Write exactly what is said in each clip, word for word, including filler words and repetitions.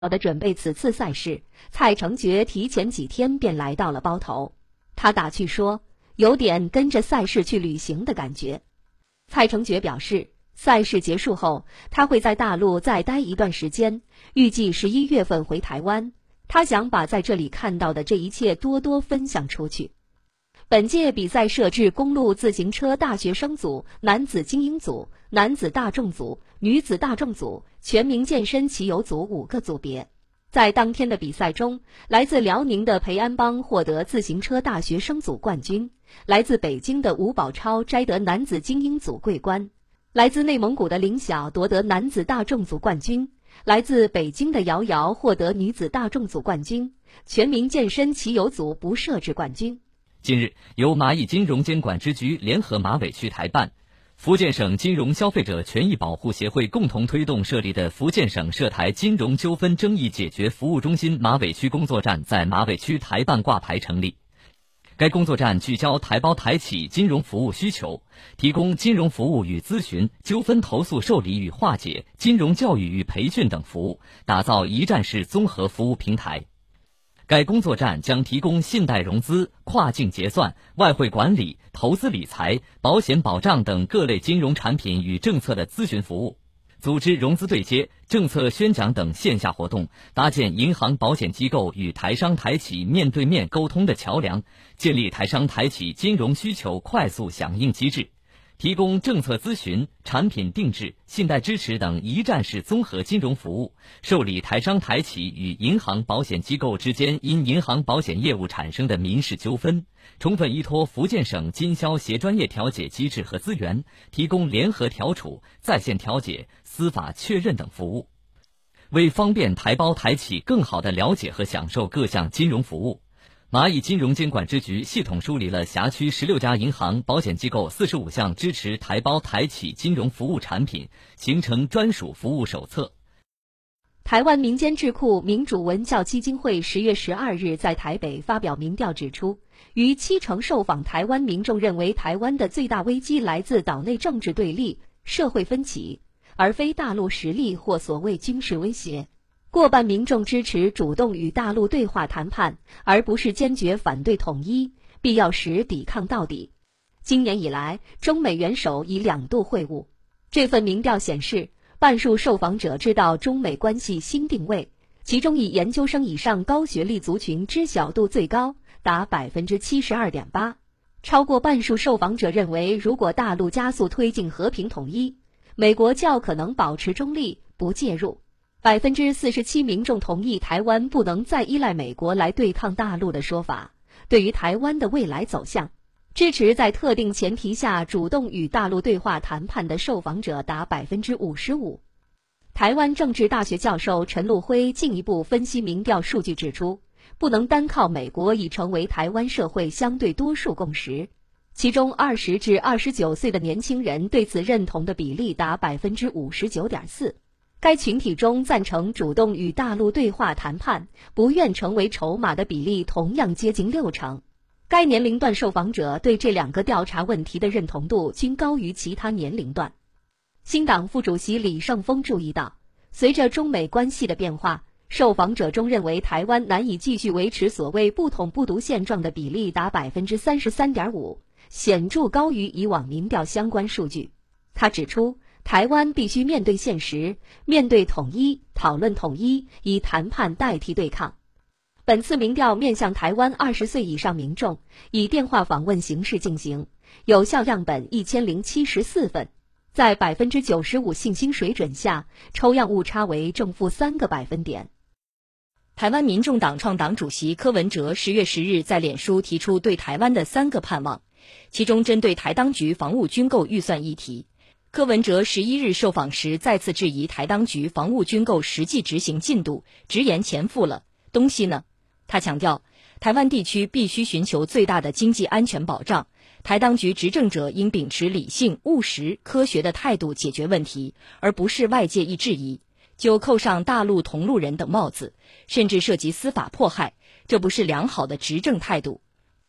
的准备此次赛事，蔡成觉提前几天便来到了包头。他打趣说，有点跟着赛事去旅行的感觉。蔡成觉表示，赛事结束后，他会在大陆再待一段时间，预计十一月份回台湾。他想把在这里看到的这一切多多分享出去。本届比赛设置公路自行车大学生组、男子精英组、男子大众组、女子大众组、全民健身骑游组五个组别。在当天的比赛中，来自辽宁的培安邦获得自行车大学生组冠军，来自北京的吴宝超摘得男子精英组桂冠，来自内蒙古的林晓夺得男子大众组冠军，来自北京的姚瑶获得女子大众组冠军，全民健身骑游组不设置冠军。 近日，由蚂蚁金融监管支局联合马尾区台办、福建省金融消费者权益保护协会共同推动设立的福建省涉台金融纠纷争议解决服务中心马尾区工作站在马尾区台办挂牌成立。该工作站聚焦台胞台企金融服务需求，提供金融服务与咨询、纠纷投诉受理与化解、金融教育与培训等服务，打造一站式综合服务平台。该工作站将提供信贷融资、跨境结算、外汇管理、投资理财、保险保障等各类金融产品与政策的咨询服务，组织融资对接、政策宣讲等线下活动，搭建银行保险机构与台商台企面对面沟通的桥梁，建立台商台企金融需求快速响应机制，提供政策咨询、产品定制、信贷支持等一站式综合金融服务，受理台商台企与银行保险机构之间因银行保险业务产生的民事纠纷，充分依托福建省经销协专业调解机制和资源，提供联合调处、在线调解、司法确认等服务。为方便台胞台企更好地了解和享受各项金融服务，蚂蚁金融监管支局系统梳理了辖区十六家银行、保险机构四十五项支持台胞台企金融服务产品，形成专属服务手册。 台湾民间智库民主文教基金会十月十二日在台北发表民调指出，逾七成受访台湾民众认为台湾的最大危机来自岛内政治对立、社会分歧，而非大陆实力或所谓军事威胁。过半民众支持主动与大陆对话谈判，而不是坚决反对统一，必要时抵抗到底。今年以来，中美元首已两度会晤。这份民调显示，半数受访者知道中美关系新定位，其中以研究生以上高学历族群知晓度最高，达 百分之七十二点八。超过半数受访者认为，如果大陆加速推进和平统一，美国较可能保持中立，不介入。百分之四十七民众同意台湾不能再依赖美国来对抗大陆的说法。对于台湾的未来走向，支持在特定前提下主动与大陆对话谈判的受访者达 百分之五十五。台湾政治大学教授陈禄辉进一步分析民调数据指出，不能单靠美国已成为台湾社会相对多数共识。其中二十至二十九岁的年轻人对此认同的比例达 百分之五十九点四。该群体中赞成主动与大陆对话谈判、不愿成为筹码的比例同样接近六成。该年龄段受访者对这两个调查问题的认同度均高于其他年龄段。新党副主席李胜峰注意到，随着中美关系的变化，受访者中认为台湾难以继续维持所谓不统不独现状的比例达 百分之三十三点五， 显著高于以往民调相关数据。他指出，台湾必须面对现实，面对统一，讨论统一，以谈判代替对抗。本次民调面向台湾二十岁以上民众，以电话访问形式进行，有效样本一千零七十四份，在 百分之九十五 信心水准下，抽样误差为正负三个百分点。 台湾民众党创党主席柯文哲十月十日在脸书提出对台湾的三个盼望，其中针对台当局防务军购预算议题，柯文哲十一日受访时再次质疑台当局防务军购实际执行进度，直言钱付了，东西呢？他强调，台湾地区必须寻求最大的经济安全保障，台当局执政者应秉持理性、务实、科学的态度解决问题，而不是外界一质疑就扣上大陆同路人等帽子，甚至涉及司法迫害，这不是良好的执政态度。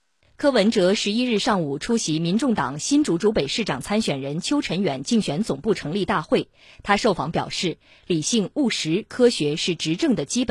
柯文哲十一日上午出席民众党新竹竹北市长参选人邱臣远竞选总部成立大会，他受访表示，理性、务实、科学是执政的基本